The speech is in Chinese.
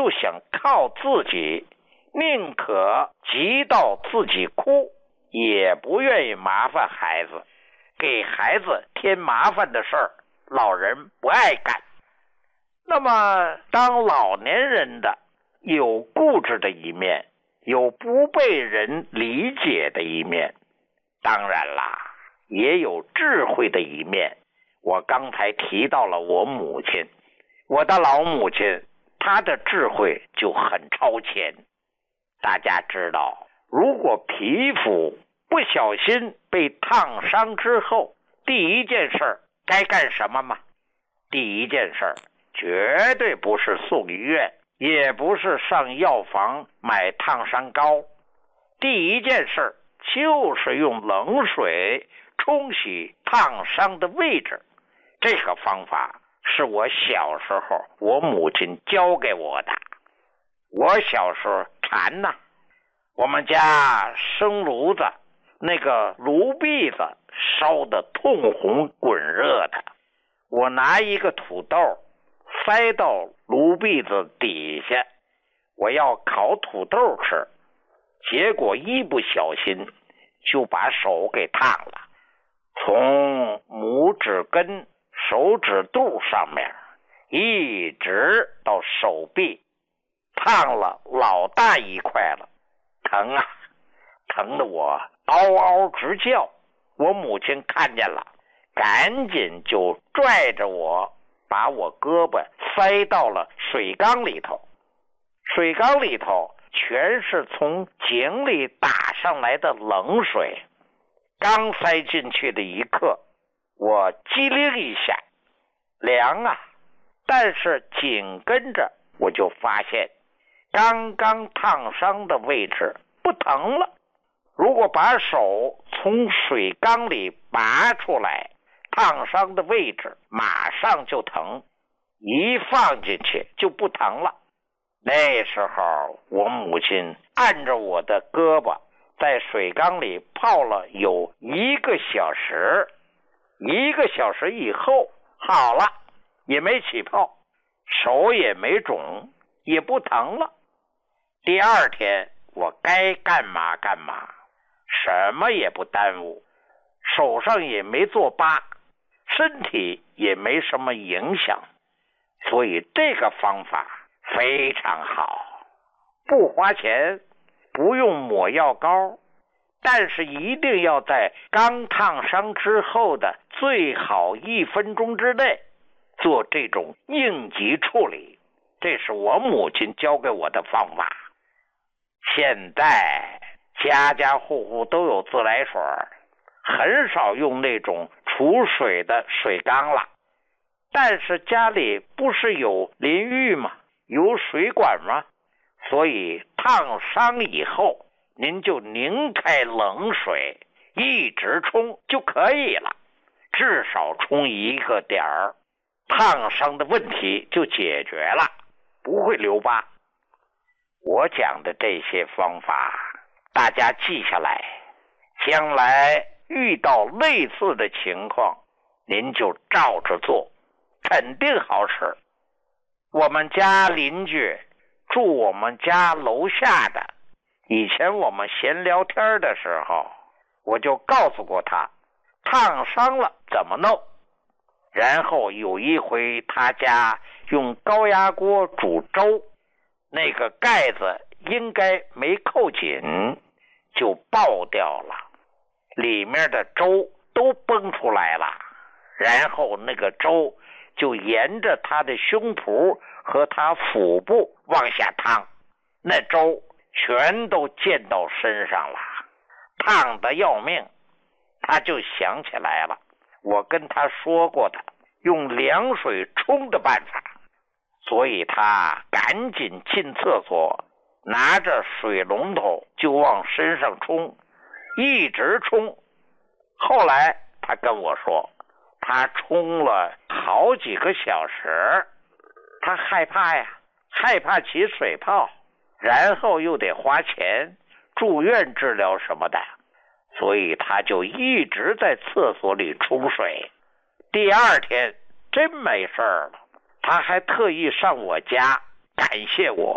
不想靠自己，宁可急到自己哭，也不愿意麻烦孩子。给孩子添麻烦的事儿，老人不爱干。那么当老年人的有固执的一面，有不被人理解的一面，当然啦，也有智慧的一面。我刚才提到了我母亲，我的老母亲，她的智慧就很超前。大家知道，如果皮肤不小心被烫伤之后，第一件事该干什么吗？第一件事绝对不是送医院，也不是上药房买烫伤膏，第一件事就是用冷水冲洗烫伤的位置。这个方法是我小时候我母亲教给我的。我小时候馋呐，我们家生炉子，那个炉篦子烧得通红滚热的，我拿一个土豆塞到炉篦子底下，我要烤土豆吃，结果一不小心就把手给烫了，从拇指根手指肚上面一直到手臂，烫了老大一块了，疼啊，疼得我嗷嗷直叫。我母亲看见了，赶紧就拽着我，把我胳膊塞到了水缸里头。水缸里头全是从井里打上来的冷水，刚塞进去的一刻，我机灵一下，凉啊！但是紧跟着我就发现，刚刚烫伤的位置不疼了。如果把手从水缸里拔出来，烫伤的位置马上就疼，一放进去就不疼了。那时候我母亲按着我的胳膊在水缸里泡了有1个小时，1个小时以后好了，也没起泡，手也没肿，也不疼了。第二天我该干嘛干嘛，什么也不耽误，手上也没做疤，身体也没什么影响，所以这个方法非常好，不花钱，不用抹药膏，但是一定要在刚烫伤之后的最好1分钟之内做这种应急处理。这是我母亲教给我的方法。现在家家户户都有自来水，很少用那种储水的水缸了。但是家里不是有淋浴吗？有水管吗？所以烫伤以后，您就拧开冷水，一直冲就可以了，至少冲1个点儿，烫伤的问题就解决了，不会留疤。我讲的这些方法大家记下来，将来遇到类似的情况，您就照着做，肯定好使。我们家邻居住我们家楼下的，以前我们闲聊天的时候，我就告诉过他烫伤了怎么弄。然后有一回他家用高压锅煮粥，那个盖子应该没扣紧，就爆掉了，里面的粥都崩出来了，然后那个粥就沿着他的胸脯和他腹部往下淌，那粥全都溅到身上了，烫得要命。他就想起来了，我跟他说过的用凉水冲的办法，所以他赶紧进厕所，拿着水龙头就往身上冲，一直冲。后来他跟我说，他冲了好几个小时，他害怕呀，害怕起水泡，然后又得花钱住院治疗什么的，所以他就一直在厕所里冲水。第二天真没事了，他还特意上我家感谢我。